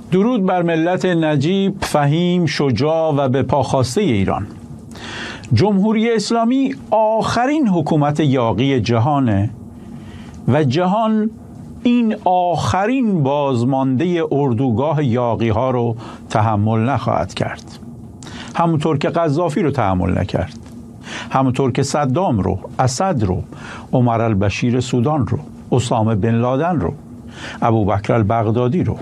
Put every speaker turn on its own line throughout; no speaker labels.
درود بر ملت نجیب، فهیم، شجاع و به پاخواسته ایران. جمهوری اسلامی آخرین حکومت یاغی جهانه و جهان این آخرین بازمانده اردوگاه یاغی ها رو تحمل نخواهد کرد. همونطور که قذافی رو تحمل نکرد، همونطور که صدام رو، اسد رو، عمر البشیر سودان رو، اسامه بن لادن رو، ابوبکر البغدادی رو.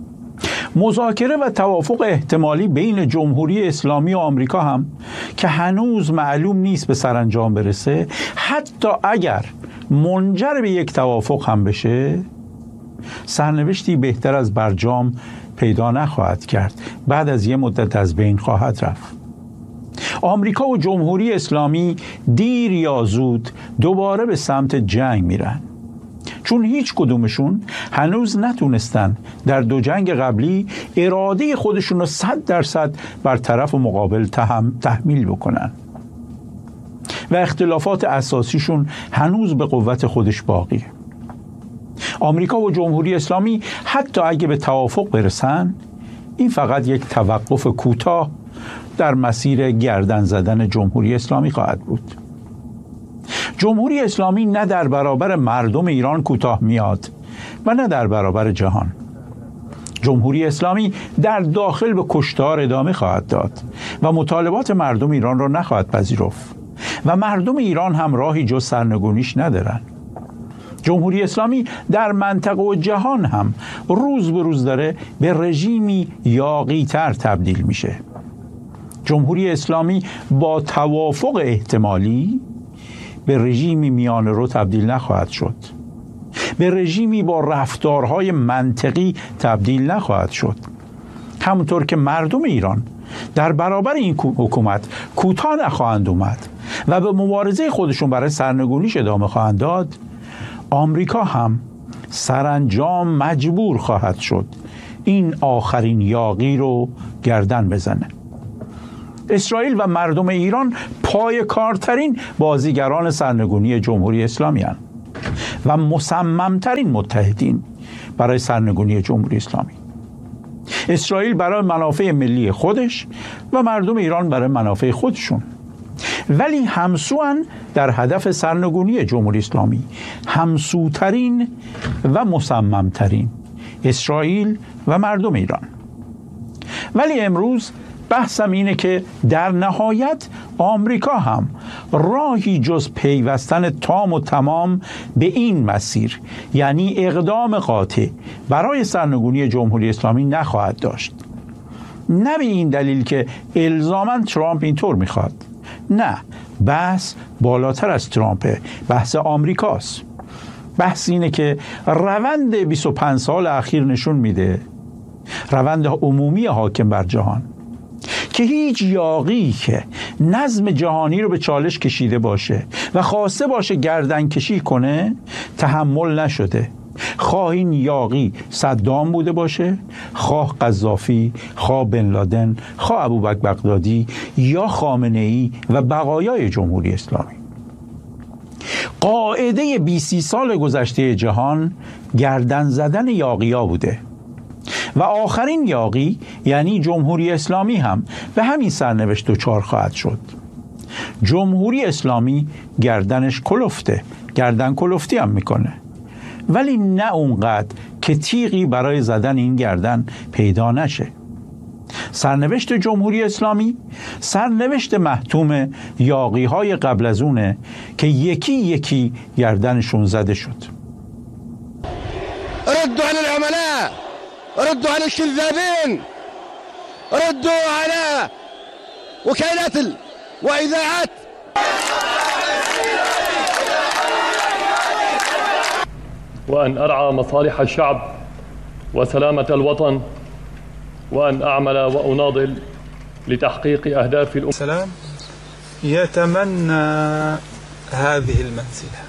مذاکره و توافق احتمالی بین جمهوری اسلامی و آمریکا هم که هنوز معلوم نیست به سرانجام برسه، حتی اگر منجر به یک توافق هم بشه، سرنوشتی بهتر از برجام پیدا نخواهد کرد. بعد از یه مدت از بین خواهد رفت. آمریکا و جمهوری اسلامی دیر یا زود دوباره به سمت جنگ میرن، چون هیچ کدومشون هنوز نتونستن در دو جنگ قبلی اراده خودشون رو 100% بر طرف مقابل تحمیل بکنن و اختلافات اساسیشون هنوز به قوت خودش باقیه. آمریکا و جمهوری اسلامی حتی اگه به توافق برسن، این فقط یک توقف کوتاه در مسیر گردن زدن جمهوری اسلامی خواهد بود. جمهوری اسلامی نه در برابر مردم ایران کوتاه میاد و نه در برابر جهان. جمهوری اسلامی در داخل به کشتار ادامه خواهد داد و مطالبات مردم ایران را نخواهد پذیرفت و مردم ایران هم راهی جز سرنگونیش ندارن. جمهوری اسلامی در منطقه و جهان هم روز به روز داره به رژیمی یاغی‌تر تبدیل میشه. جمهوری اسلامی با توافق احتمالی به رژیمی میانه رو تبدیل نخواهد شد، به رژیمی با رفتارهای منطقی تبدیل نخواهد شد. همونطور که مردم ایران در برابر این حکومت کوتاه نخواهند اومد و به مبارزه خودشون برای سرنگونیش ادامه خواهند داد، آمریکا هم سرانجام مجبور خواهد شد این آخرین یاغی رو گردن بزنه. اسرائیل و مردم ایران پای کارترین بازیگران سرنگونی جمهوری اسلامی هستند و مصممترین متحدین برای سرنگونی جمهوری اسلامی. اسرائیل برای منافع ملی خودش و مردم ایران برای منافع خودشون، ولی همسوان در هدف سرنگونی جمهوری اسلامی. همسوترین و مصممترین اسرائیل و مردم ایران. ولی امروز بحثم اینه که در نهایت آمریکا هم راهی جز پیوستن تام و تمام به این مسیر، یعنی اقدام قاطع برای سرنگونی جمهوری اسلامی نخواهد داشت. نه به این دلیل که الزاماً ترامپ اینطور میخواد، نه، بحث بالاتر از ترامپه، بحث آمریکاست. بحث اینه که روند 25 سال اخیر نشون میده، روند عمومی حاکم بر جهان، که هیچ یاغی که نظم جهانی رو به چالش کشیده باشه و خواسته باشه گردن کشی کنه تحمل نشده. خواه این یاغی صدام بوده باشه، خواه قذافی، خواه بن لادن، خواه ابوبکر بغدادی یا خامنه‌ای و بقایای جمهوری اسلامی. قاعده 20 سال گذشته جهان گردن زدن یاغی‌ها بوده و آخرین یاغی یعنی جمهوری اسلامی هم به همین سرنوشت دچار خواهد شد. جمهوری اسلامی گردنش کلفته، گردن کلفتی هم میکنه، ولی نه اونقدر که تیغی برای زدن این گردن پیدا نشه. سرنوشت جمهوری اسلامی سرنوشت محتوم یاغی های قبل از اونه که یکی یکی گردنشون زده شد.
ردوا على العملاء، ردوا على الكذابين، ردوا على وكالات وإذاعات.
وأن أرعى مصالح الشعب وسلامة الوطن، وأن أعمل وأناضل لتحقيق أهداف الأمة.
السلام يتمنى هذه المنزلة،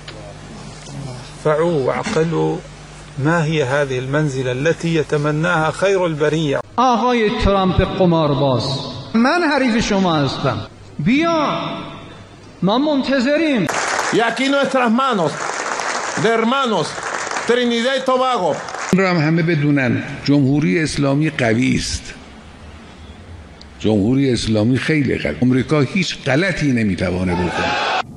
فعوا وعقلوا ما هي هذه المنزلة التي يتمناها خير البرية.
آقای ترامپ قمارباز، من حریف شما هستم، بیا، ما منتظریم.
Y aquí nuestras manos de hermanos Trinidad y Tobago این را هم همه بدونن جمهوری اسلامی قوی است. جمهوری اسلامی خیلی قوی. آمریکا هیچ غلطی نمیتوانه بکنه.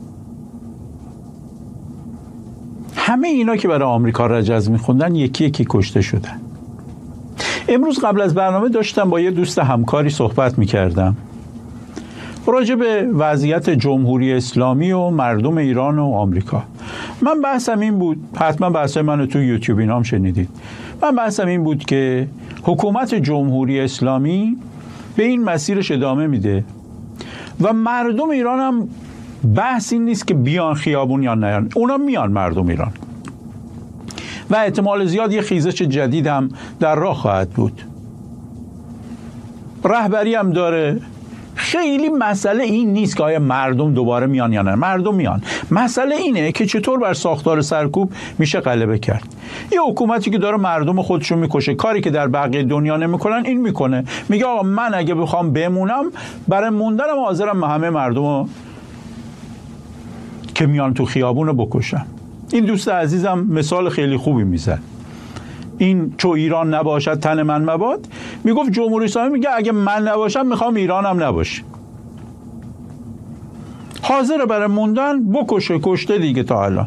همه اینا که برای آمریکا رجز میخوندن یکی یکی کشته شدن. امروز قبل از برنامه داشتم با یه دوست همکاری صحبت میکردم راجع به وضعیت جمهوری اسلامی و مردم ایران و آمریکا. من بحثم این بود، حتما بحث منو تو یوتیوب اینام شنیدید، من بحثم این بود که حکومت جمهوری اسلامی به این مسیرش ادامه میده و مردم ایران هم بحث این نیست که بیان خیابون یا نیان، اونا میان مردم ایران و احتمال زیاد یه خیزش جدید هم در راه خواهد بود. رهبری هم داره. خیلی مسئله این نیست که آیا مردم دوباره میان یا نه. مردم میان. مسئله اینه که چطور بر ساختار سرکوب میشه غلبه کرد. یه حکومتی که داره مردم خودشون میکشه، کاری که در بقیه دنیا نمیکنن این میکنه. میگه آقا من اگه بخوام بمونم برای موندنم حاضرم همه مردمو که میان تو خیابونو بکشم. این دوست عزیزم مثال خیلی خوبی میزد. این چو ایران نباشد تن من مباد، میگفت جمهوری اسلامی میگه اگه من نباشم میخوام ایرانم نباشه. حاضر برای موندن بکشه، کشته دیگه تا الان.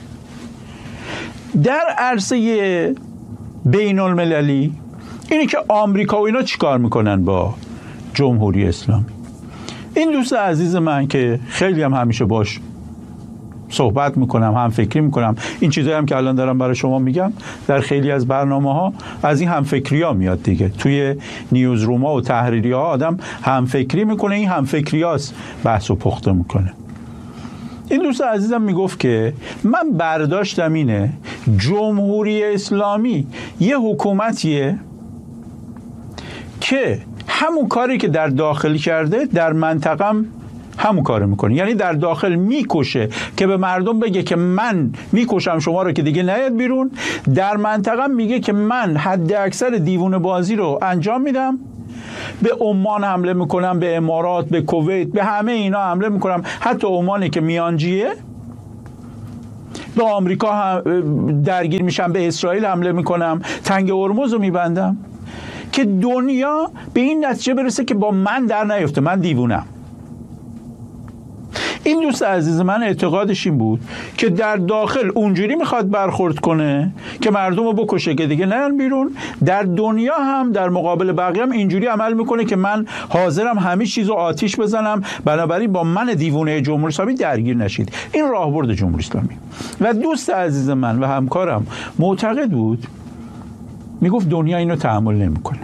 در عرصه بین المللی اینی که آمریکا و اینا چیکار میکنن با جمهوری اسلامی. این دوست عزیز من که خیلی هم همیشه باش صحبت میکنم، هم فکری میکنم، این چیزایی هم که الان دارم برای شما میگم در خیلی از برنامه‌ها از این هم فکری ها میاد دیگه. توی نیوز روما و تحریری ها آدم هم فکری میکنه، این هم فکری هاست بحث و پخته میکنه. این دوست عزیزم میگفت که من برداشتم اینه جمهوری اسلامی یه حکومتیه که همون کاری که در داخل کرده در منطقم همون کارو میکنه. یعنی در داخل میکشه که به مردم بگه که من میکشم شما رو که دیگه نیاد بیرون، در منطقه میگه که من حد اکثر دیوونه بازی رو انجام میدم، به عمان حمله میکنم، به امارات، به کویت، به همه اینا حمله میکنم، حتی عمانی که میانجیه، به آمریکا درگیر میشم، به اسرائیل حمله میکنم، تنگ هرمز رو میبندم که دنیا به این نتیجه برسه که با من در نیفته، من دیوونم. این دوست عزیز من اعتقادش این بود که در داخل اونجوری میخواد برخورد کنه که مردم رو بکشه که دیگه نیان بیرون، در دنیا هم در مقابل بقیه هم اینجوری عمل میکنه که من حاضرم همه چیز رو آتیش بزنم، بنابراین با من دیوونه جمهوری اسلامی درگیر نشید. این راهبرد جمهوری اسلامی. و دوست عزیز من و همکارم معتقد بود، میگفت دنیا اینو تحمل نمیکنه.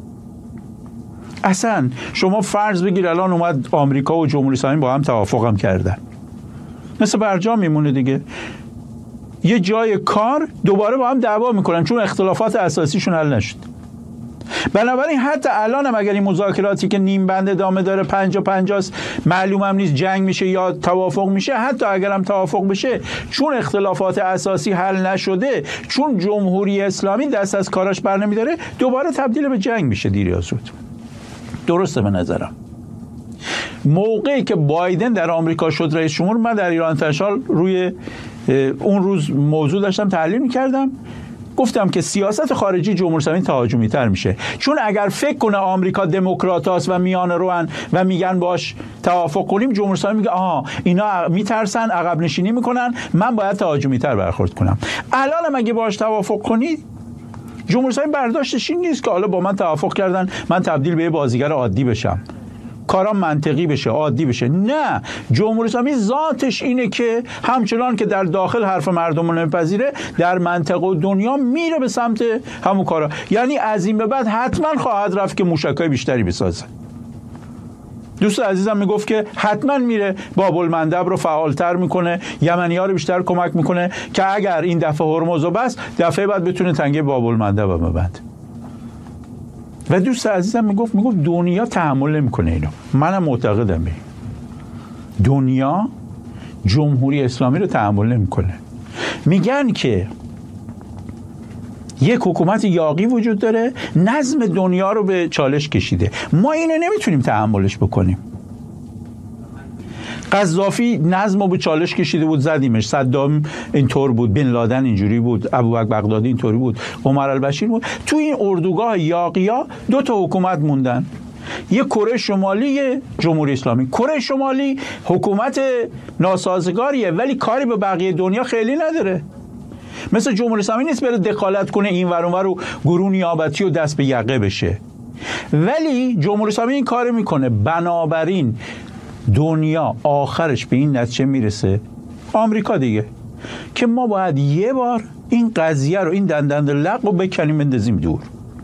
اصلا شما فرض بگیر الان اومد آمریکا و جمهوری اسلامی با هم توافق هم کردن، مثل برجام میمونه دیگه، یه جای کار دوباره با هم دعوا میکنن چون اختلافات اساسیشون حل نشد. بنابراین حتی الان هم اگر این مذاکراتی که نیم بند ادامه داره 50-50 معلوم هم نیست جنگ میشه یا توافق میشه، حتی اگر هم توافق بشه چون اختلافات اساسی حل نشده، چون جمهوری اسلامی دست از کاراش بر نمیداره، دوباره تبدیل به جنگ میشه دیر یا زود. درسته به نظرم. موقعی که بایدن در آمریکا شد رئیس جمهور، من در ایران انترنشنال روی اون روز موضوع داشتم تحلیل می‌کردم، گفتم که سیاست خارجی جمهوری اسلامی تهاجمی تر میشه، چون اگر فکر کنه آمریکا دموکراتاست و میان روان و میگن باش توافق کنیم، جمهوری اسلامی میگه آها اینا میترسن، عقب نشینی میکنن، من باید تهاجمی تر برخورد کنم. الان اگه باش توافق کنی، جمهوری اسلامی برداشتش این نیست که حالا با من توافق کردن من تبدیل به بازیگر عادی بشم، کارام منطقی بشه، عادی بشه. نه، جمهوری اسلامی ذاتش اینه که همچنان که در داخل حرف مردم رو نمیپذیره، در منطقه و دنیا میره به سمت همون کارا. یعنی از این به بعد حتما خواهد رفت که موشکای بیشتری بسازه. دوست عزیزم میگفت که حتما میره باب المندب رو فعالتر میکنه، یمنی‌ها رو بیشتر کمک میکنه که اگر این دفعه هرمز رو بس، دفعه بعد بتونه تنگه باب المندب رو ببنده. و دوست عزیزم میگفت دنیا تحمل نمیکنه اینو. منم معتقدم به دنیا جمهوری اسلامی رو تحمل نمیکنه. میگن که یک حکومت یاغی وجود داره، نظم دنیا رو به چالش کشیده، ما اینو نمیتونیم تحملش بکنیم. قذافی نظمو به چالش کشیده بود، زدیمش. صدام اینطور بود، بن لادن اینجوری بود، ابوبکر بغدادی اینطوری بود، عمر البشیر بود. تو این اردوگاه یاغی‌ها 2 تا حکومت موندن، یه کره شمالی، یه جمهوری اسلامی. کره شمالی حکومت ناسازگاریه ولی کاری به بقیه دنیا خیلی نداره، مثل جمهوری اسلامی نیست بره دخالت کنه این ور اون ور و گروه نیابتی و دست به یقه بشه، ولی جمهوری اسلامی این کار میکنه. بنابراین دنیا آخرش به این نتیجه میرسه، آمریکا دیگه، که ما باید یه بار این قضیه رو، این دندند لق رو بکنیم بندازیم دور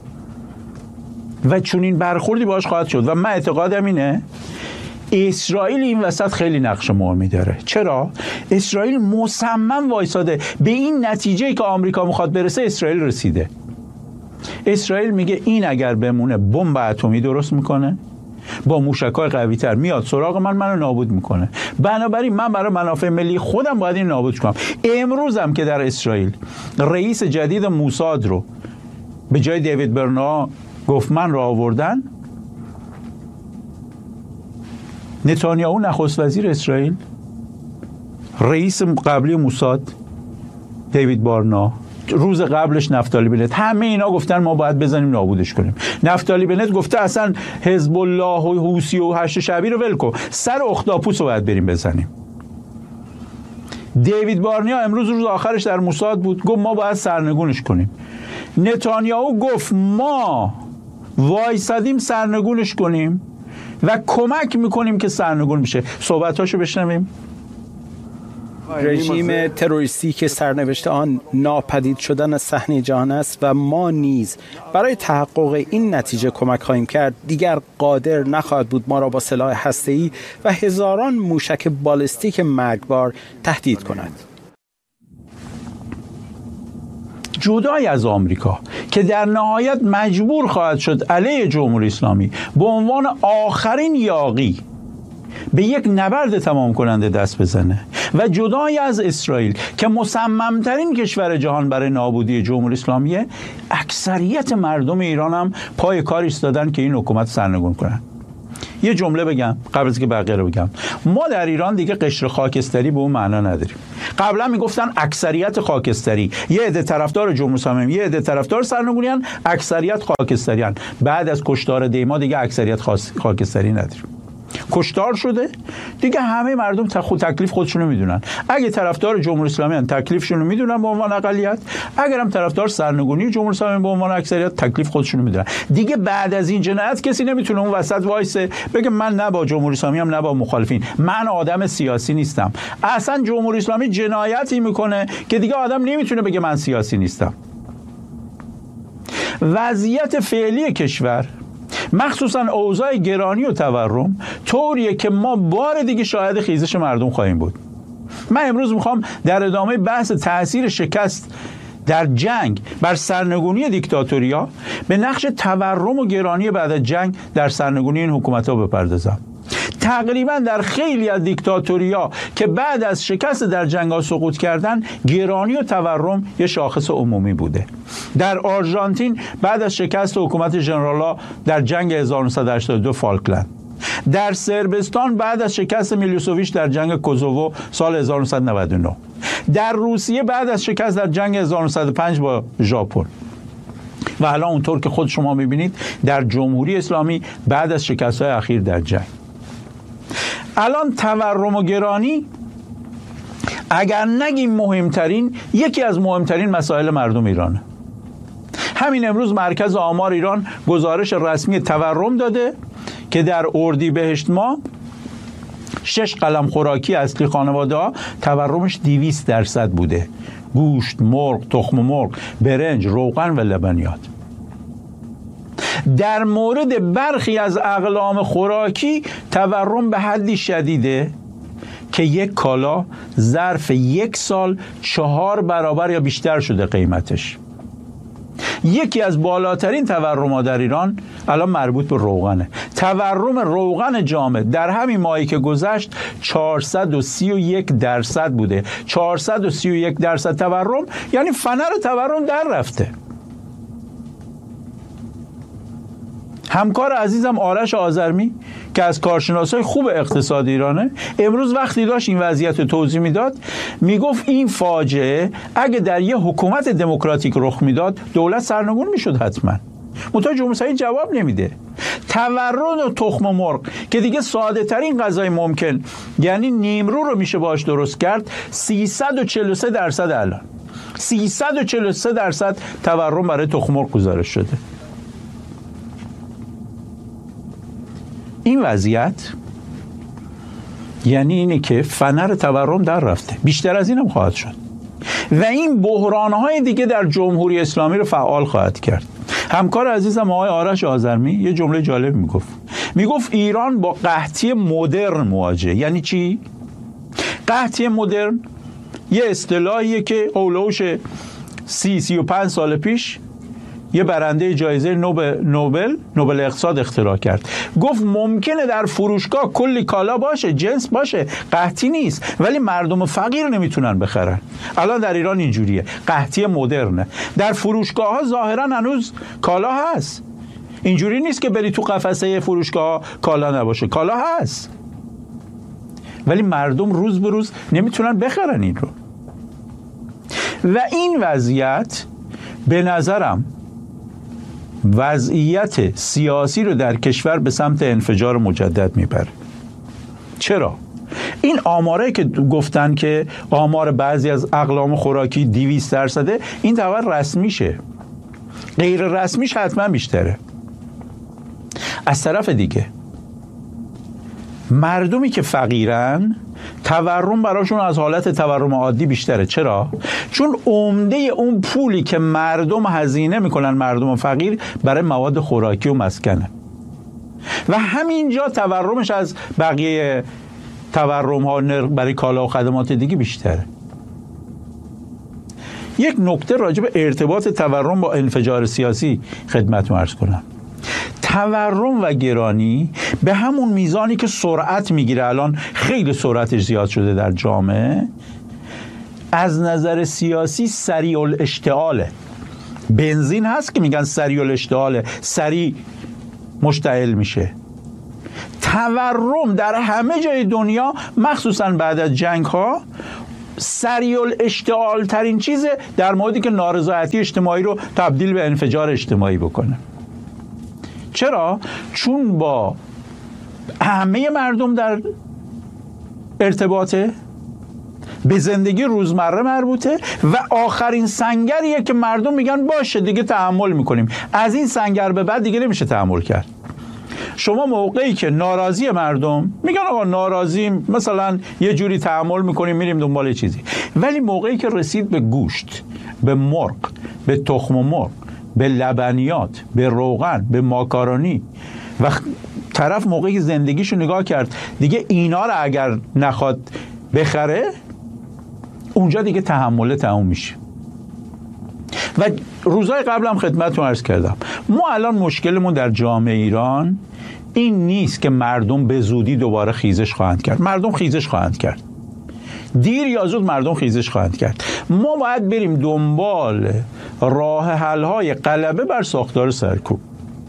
و چون این برخوردی باش خواهد شد. و من اعتقادم اینه اسرائیل این وسط خیلی نقش مهمی داره. چرا؟ اسرائیل مصمم وایساده به این نتیجه که آمریکا میخواد برسه. اسرائیل رسیده. اسرائیل میگه این اگر بمونه بمب اتمی درست میکنه، با موشک‌های قوی‌تر میاد سراغ منو نابود میکنه. بنابراین من برای منافع ملی خودم باید این نابود کنم. امروزم که در اسرائیل رئیس جدید موساد رو به جای دیوید برنا گفتمن را آوردن، نتانیاهو نخست وزیر اسرائیل، رئیس قبلی موساد دیوید بارنا، روز قبلش نفتالی بنت، همه اینا گفتن ما باید بزنیم نابودش کنیم. نفتالی بنت گفته اصلا حزب الله و حوثی و هشت شعبی رو ول کن، سر اختاپوس رو باید بریم بزنیم. دیوید بارنیا امروز روز آخرش در موساد بود، گفت ما باید سرنگونش کنیم. نتانیاهو گفت ما وایسادیم سرنگونش کنیم و کمک میکنیم که سرنگون بشه. صحبتاشو بشنویم.
رژیم تروریستی که سرنوشت آن ناپدید شدن از صحنه جهان است و ما نیز برای تحقق این نتیجه کمک خواهیم کرد، دیگر قادر نخواهد بود ما را با سلاح هسته‌ای و هزاران موشک بالستیک مرگبار تهدید کند.
جدای از آمریکا که در نهایت مجبور خواهد شد علیه جمهوری اسلامی به عنوان آخرین یاغی به یک نبرد تمام کننده دست بزنه، و جدای از اسرائیل که مصممترین کشور جهان برای نابودی جمهوری اسلامیه، اکثریت مردم ایران هم پای کار ایستادن که این حکومت سرنگون کنن. یه جمله بگم قبل از که بقیه رو بگم. ما در ایران دیگه قشر خاکستری به اون معنا نداریم. قبلا میگفتن اکثریت خاکستری، یه عده طرفدار جمهوری اسلامی، یه عده طرفدار سرنگونیان، اکثریت خاکستریان. بعد از کشتار دیما دیگه اکثریت خاکستری نداریم. کشتار شده دیگه، همه مردم تکلیف خودشونو میدونن. اگه طرفدار جمهوری اسلامی ان تکلیفشونو میدونن به عنوان اقلیت، اگرم طرفدار سرنگونی جمهوری اسلامی به عنوان اکثریت تکلیف خودشونو میدونن. دیگه بعد از این جنایت کسی نمیتونه اون وسط وایسه بگه من نه با جمهوری اسلامی ام نه با مخالفین، من آدم سیاسی نیستم. اصلا جمهوری اسلامی جنایتی میکنه که دیگه آدم نمیتونه بگه من سیاسی نیستم. وضعیت فعلی کشور مخصوصا اوضاع گرانی و تورم طوریه که ما بار دیگه شاهد خیزش مردم خواهیم بود. من امروز میخوام در ادامه بحث تأثیر شکست در جنگ بر سرنگونی دیکتاتوریا به نقش تورم و گرانی بعد از جنگ در سرنگونی این حکومت‌ها بپردازم. تقریبا در خیلی از دیکتاتوریا که بعد از شکست در جنگ‌ها سقوط کردن، گرانی و تورم یه شاخص عمومی بوده. در آرژانتین بعد از شکست حکومت ژنرالا در جنگ 1982 فالکلند، در صربستان بعد از شکست میلوسوویچ در جنگ کوزوو سال 1999، در روسیه بعد از شکست در جنگ 1905 با ژاپن، و حالا اونطور که خود شما میبینید در جمهوری اسلامی بعد از شکست‌های اخیر در جنگ. الان تورم و گرانی اگر نگیم مهمترین، یکی از مهمترین مسائل مردم ایرانه. همین امروز مرکز آمار ایران گزارش رسمی تورم داده که در اردیبهشت ماه 6 قلم خوراکی اصلی خانواده ها تورمش 200% بوده. گوشت، مرغ، تخم مرغ، برنج، روغن و لبنیات. در مورد برخی از اقلام خوراکی تورم به حدی شدیده که یک کالا ظرف 1 سال 4 برابر یا بیشتر شده قیمتش. یکی از بالاترین تورم‌ها در ایران الان مربوط به روغنه. تورم روغن جامد در همین ماهی که گذشت 431% بوده. 431% تورم یعنی فنر تورم در رفته. همکار عزیزم آرش آذرمی که از کارشناسای خوب اقتصاد ایرانه، امروز وقتی داشت این وضعیت رو توضیح میداد میگفت این فاجعه اگه در یه حکومت دموکراتیک رخ میداد دولت سرنگون میشد حتما. منتها جمهوری اسلامی جواب نمیده. تورم و تخم مرغ که دیگه ساده ترین غذای ممکن، یعنی نیمرو رو میشه باش درست کرد، 343% الان 343% تورم برای تخم مرغ گزارش شده. این وضعیت یعنی اینه که فنر تورم در رفته، بیشتر از این هم خواهد شد و این بحران‌های دیگه در جمهوری اسلامی رو فعال خواهد کرد. همکار عزیزم آقای آرش آذرمی یه جمله جالب میگفت ایران با قحطی مدرن مواجهه. یعنی چی؟ قحطی مدرن یه اصطلاحیه که هولوش 35 سال پیش یه برنده جایزه نوبل اقتصاد اختراع کرد. گفت ممکنه در فروشگاه کلی کالا باشه، جنس باشه، قحطی نیست، ولی مردم فقیر نمیتونن بخرن. الان در ایران اینجوریه، قحطی مدرنه. در فروشگاه ها ظاهرا هنوز کالا هست، اینجوری نیست که بری تو قفسه فروشگاه کالا نباشه، کالا هست، ولی مردم روز به روز نمیتونن بخرن این رو. و این وضعیت به نظرم وضعیت سیاسی رو در کشور به سمت انفجار مجدد میبره. چرا؟ این آماره که گفتن که آمار بعضی از اقلام خوراکی 200%، این طبعا رسمیشه، غیر رسمیش حتما بیشتره. از طرف دیگه مردمی که فقیرن تورم براشون از حالت تورم عادی بیشتره. چرا؟ چون عمده اون پولی که مردم هزینه میکنن، مردم فقیر، برای مواد خوراکی و مسکنه و همینجا تورمش از بقیه تورم ها برای کالا و خدمات دیگه بیشتره. یک نکته راجع به ارتباط تورم با انفجار سیاسی خدمتتون عرض کنم. تورم و گرانی به همون میزانی که سرعت میگیره، الان خیلی سرعتش زیاد شده در جامعه، از نظر سیاسی سریع الاشتعاله. بنزین هست که میگن سریع الاشتعاله، سریع مشتعل میشه. تورم در همه جای دنیا مخصوصا بعد از جنگ ها سریع الاشتعال ترین چیزه، در موردی که نارضایتی اجتماعی رو تبدیل به انفجار اجتماعی بکنه. چرا؟ چون با همه مردم در ارتباطه، به زندگی روزمره مربوطه و آخرین سنگریه که مردم میگن باشه دیگه تحمل میکنیم، از این سنگر به بعد دیگه نمیشه تحمل کرد. شما موقعی که ناراضی مردم میگن آقا ناراضیم، مثلا یه جوری تحمل میکنیم میریم دنبال چیزی، ولی موقعی که رسید به گوشت، به مرغ، به تخم مرغ، به لبنیات، به روغن، به ماکارونی و طرف موقعی که زندگیشو نگاه کرد دیگه اینا رو اگر نخواد بخره، اونجا دیگه تحمل تموم میشه. و روزهای قبلم خدمتتون عرض کردم ما الان مشکلمون در جامعه ایران این نیست که مردم به زودی دوباره خیزش خواهند کرد. مردم خیزش خواهند کرد، دیر یا زود مردم خیزش خواهند کرد. ما باید بریم دنبال راه حل‌های غلبه بر ساختار سرکوب.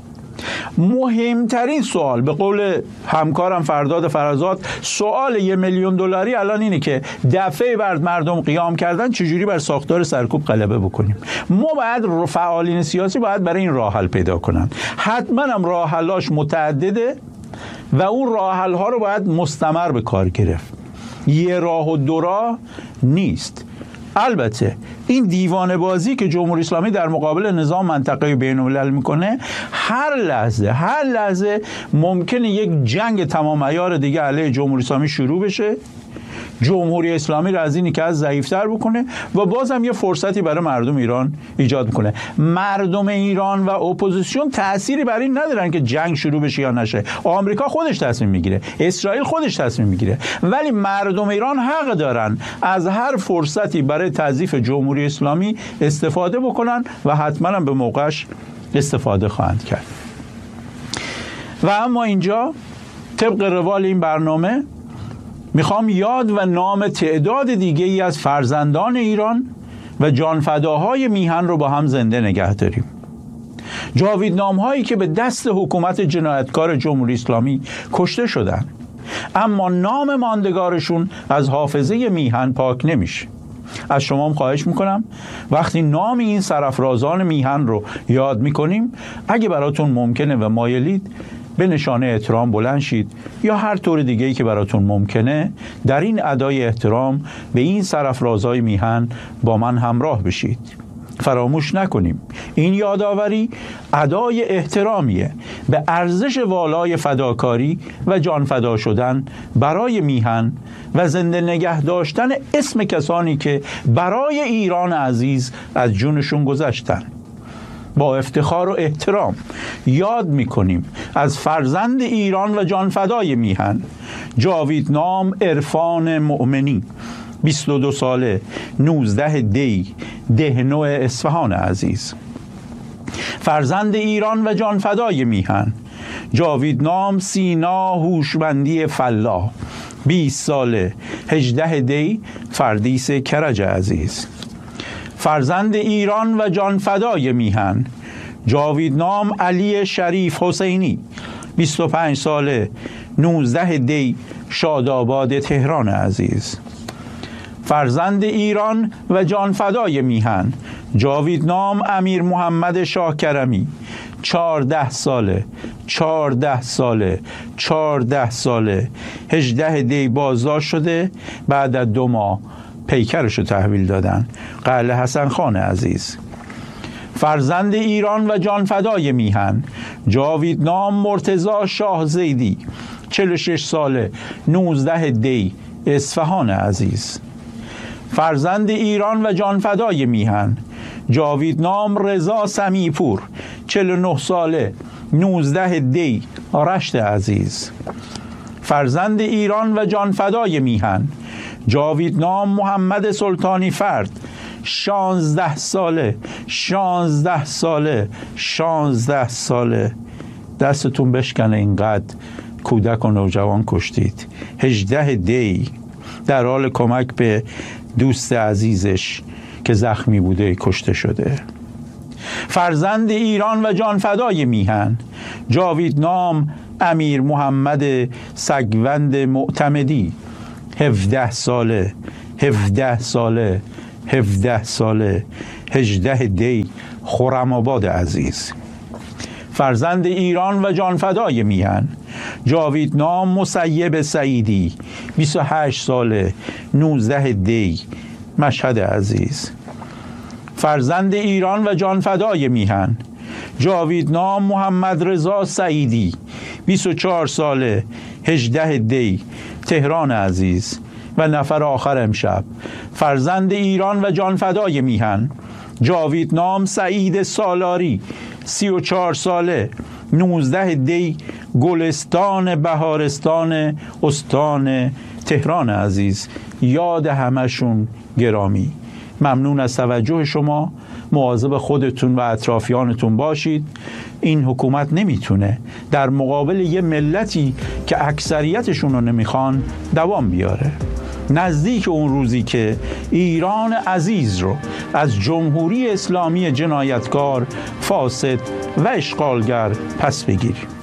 مهمترین سوال به قول همکارم فرداد فرزاد، سوال $1,000,000 الان اینه که دفعه بعد مردم قیام کردن چجوری بر ساختار سرکوب غلبه بکنیم. ما باید فعالین سیاسی باید برای این راه حل پیدا کنن. حتما هم راه حلاش متعدده و اون راه حل ها رو باید مستمر به کار گرفت. یه راه و دو راه نیست. البته این دیوانه بازی که جمهوری اسلامی در مقابل نظام منطقه‌ای بین‌الملل میکنه، هر لحظه ممکنه یک جنگ تمام عیار دیگه علیه جمهوری اسلامی شروع بشه، جمهوری اسلامی را از اینی که از ضعیف‌تر بکنه و بازم یه فرصتی برای مردم ایران ایجاد میکنه. مردم ایران و اپوزیسیون تأثیری بر این ندارن که جنگ شروع بشه یا نشه. آمریکا خودش تصمیم میگیره، اسرائیل خودش تصمیم میگیره، ولی مردم ایران حق دارن از هر فرصتی برای تضعیف جمهوری اسلامی استفاده بکنن و حتما هم به موقعش استفاده خواهند کرد. و اما اینجا طبق روال این برنامه میخوام یاد و نام تعداد دیگه ای از فرزندان ایران و جانفداهای میهن رو با هم زنده نگه داریم. جاویدنام هایی که به دست حکومت جنایتکار جمهوری اسلامی کشته شدن، اما نام ماندگارشون از حافظه میهن پاک نمیشه. از شما خواهش میکنم وقتی نام این سرافرازان میهن رو یاد میکنیم، اگه براتون ممکنه و مایلید به نشانه احترام بلند شید یا هر طور دیگه‌ای که براتون ممکنه در این ادای احترام به این سرافرازای میهن با من همراه بشید. فراموش نکنیم این یادآوری ادای احترامیه به ارزش والای فداکاری و جان فدا شدن برای میهن و زنده نگه داشتن اسم کسانی که برای ایران عزیز از جونشون گذشتن. با افتخار و احترام یاد میکنیم از فرزند ایران و جان فدای میهن جاویدنام عرفان مؤمنی، 22 ساله، 19 دی، دهنو اصفهان عزیز. فرزند ایران و جان فدای میهن جاویدنام سینا هوشمندی فلاح، 20 ساله، 18 دی، فردیس کرج عزیز. فرزند ایران و جان فدای میهن جاویدنام علی شریف حسینی، 25 ساله، 19 دی، شاداباد تهران عزیز. فرزند ایران و جان فدای میهن جاویدنام امیر محمد شاه کرمی، 14 ساله، 18 دی بازداشت شده، بعد از 2 ماه پیکرش رو تحویل دادن. قلعه حسن خان عزیز. فرزند ایران و جان فدای میهن جاویدنام مرتضی شاه زیدی، 46 ساله، 19 دی، اصفهان عزیز. فرزند ایران و جان فدای میهن جاویدنام رضا سمیپور، 49 ساله، 19 دی، رشت عزیز. فرزند ایران و جان فدای میهن جاویدنام محمد سلطانی فرد، 16 ساله. دستتون بشکنه اینقدر کودک و نوجوان کشتید. 18 دی در حال کمک به دوست عزیزش که زخمی بوده کشته شده. فرزند ایران و جان فدای میهن جاویدنام امیر محمد سگوند معتمدی، 17 ساله، 18 دی، خرم‌آباد عزیز. فرزند ایران و جان فدای میهن جاویدنام مسیب سعیدی، 28 ساله، 19 دی، مشهد عزیز. فرزند ایران و جان فدای میهن جاویدنام محمد رضا سعیدی، 24 ساله، 18 دی، تهران عزیز. و نفر آخر امشب فرزند ایران و جان فدای میهن جاویدنام سعید سالاری، 34 ساله، 19 دی، گلستان بهارستان استان تهران عزیز. یاد همشون گرامی. ممنون از توجه شما. مواظب خودتون و اطرافیانتون باشید. این حکومت نمیتونه در مقابل یه ملتی که اکثریتشون رو نمیخوان دوام بیاره. نزدیک اون روزی که ایران عزیز رو از جمهوری اسلامی جنایتکار، فاسد و اشغالگر پس بگیریم.